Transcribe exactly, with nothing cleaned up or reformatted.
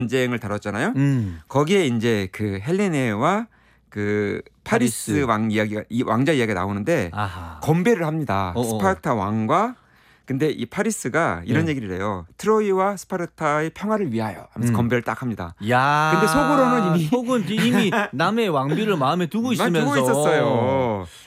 전쟁을 다뤘잖아요. 음. 거기에 이제 그 헬레네와 그 파리스, 파리스. 왕 이야기가 이 왕자 이야기가 나오는데 아하. 건배를 합니다. 어어. 스파르타 왕과 근데 이 파리스가 이런 네. 얘기를 해요. 트로이와 스파르타의 평화를 위하여 하면서 음. 건배를 딱 합니다. 야. 근데 속으로는 이미 속은 이미 남의 왕비를 마음에 두고 만 있으면서 두고 있었어요.